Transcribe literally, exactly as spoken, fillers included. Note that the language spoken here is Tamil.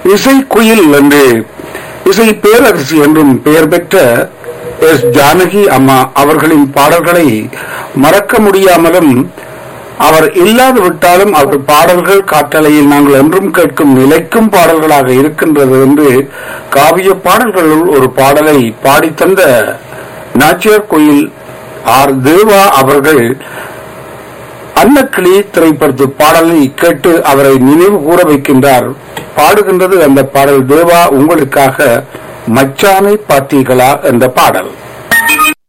இசை குயில் என்று இசை பேரரசி என்றும் பெயர் பெற்ற எஸ் ஜானகி அம்மா அவர்களின் பாடல்களை மறக்க முடியாமலும் அவர் இல்லாது விட்டாலும் அவர் பாடல்கள் காற்றலையில் நாங்கள் என்றும் கேட்கும் நிலைக்கும் பாடல்களாக இருக்கின்றது என்று காவிய பாடல்களுள் ஒரு பாடலை பாடித்தந்த நாச்சியார் கோயில் ஆர் தேவா அவர்கள் அன்னக்கிளி திரைப்படத்து பாடலை கேட்டு அவரை நினைவு கூற வைக்கின்றார். பாடுகின்றது அந்த பாடல். தேவா, உங்களுக்காக மச்சானை பார்த்தீர்களா என்ற பாடல்.